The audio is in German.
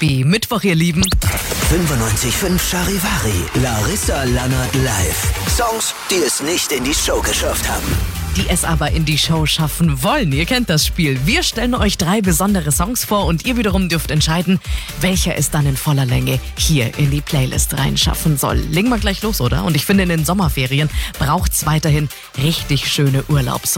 Baby. Mittwoch, ihr Lieben. 95.5 Charivari, Larissa Lannert live. Songs, die es nicht in die Show geschafft haben. Die es aber in die Show schaffen wollen. Ihr kennt das Spiel. Wir stellen euch 3 besondere Songs vor und ihr wiederum dürft entscheiden, welcher es dann in voller Länge hier in die Playlist reinschaffen soll. Legen wir gleich los, oder? Und ich finde, in den Sommerferien braucht's weiterhin richtig schöne Urlaubs